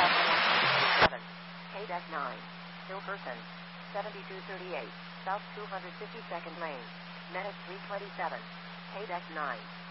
7, K-9, Hilperson, 7238, South 252nd Lane, Medic 327, K-9.